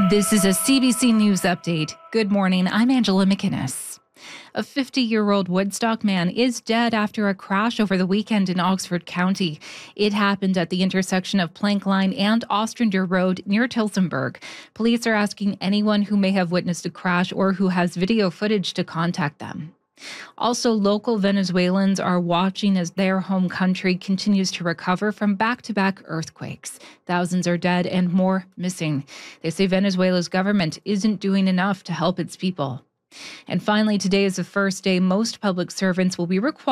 This is a CBC News update. Good morning, I'm Angela McInnes. A 50-year-old Woodstock man is dead after a crash over the weekend in Oxford County. It happened at the intersection of Plank Line and Ostrander Road near Tillsonburg. Police are asking anyone who may have witnessed a crash or who has video footage to contact them. Also, local Venezuelans are watching as their home country continues to recover from back-to-back earthquakes. Thousands are dead and more missing. They say Venezuela's government isn't doing enough to help its people. And finally, today is the first day most public servants will be required